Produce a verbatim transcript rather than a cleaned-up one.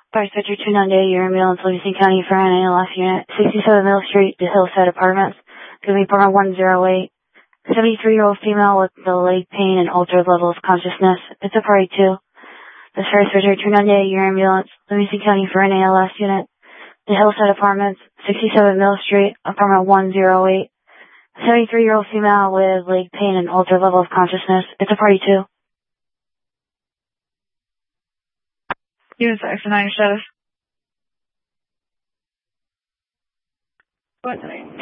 Fire Dispatcher two ninety-eight, your ambulance, Livingston County, for an A L F unit, sixty-seven Mill Street, the Hillside Apartments, give me apartment one oh eight. seventy-three-year-old female with delayed pain and altered level of consciousness. It's a party two. This Fire Dispatcher two ninety-eight, your ambulance, Livingston County, for an A L F unit, the Hillside Apartments, sixty-seven Mill Street, apartment one oh eight. seventy-three-year-old female with leg pain and altered level of consciousness. It's a party two. Unit six nine status. What?